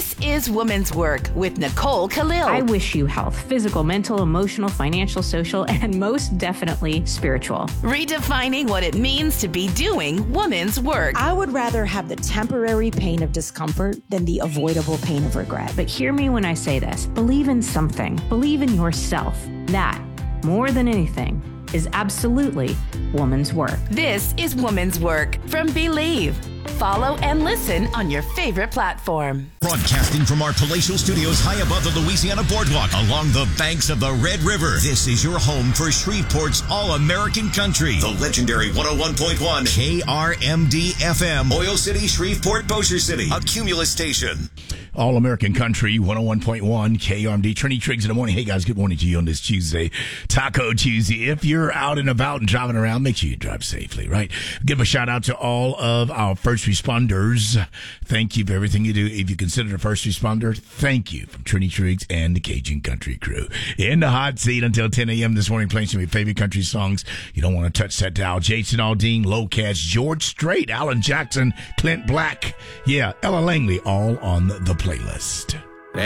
This is Woman's Work with Nicole Khalil. I wish you health, physical, mental, emotional, financial, social, and most definitely spiritual. Redefining what it means to be doing woman's work. I would rather have the temporary pain of discomfort than the avoidable pain of regret. But hear me when I say this. Believe in something. Believe in yourself. That, more than anything, is absolutely woman's work. This is Woman's Work from Believe. Follow and listen on your favorite platform. Broadcasting from our palatial studios high above the Louisiana Boardwalk along the banks of the Red River. This is your home for Shreveport's All-American Country. The legendary 101.1 KRMD FM. Oil City, Shreveport, Bossier City. A Cumulus station. All-American Country, 101.1 KRMD. Trini Triggs in the morning. Hey, guys, good morning to you on this Tuesday, Taco Tuesday. If you're out and about and driving around, make sure you drive safely, right? Give a shout-out to all of our first responders. Thank you for everything you do. If you consider a first responder, thank you from Trini Triggs and the Cajun Country Crew. In the hot seat until 10 a.m. this morning, playing some of your favorite country songs. You don't want to touch that dial. Jason Aldean, Locast, George Strait, Alan Jackson, Clint Black. Yeah, Ella Langley, all on the playlist.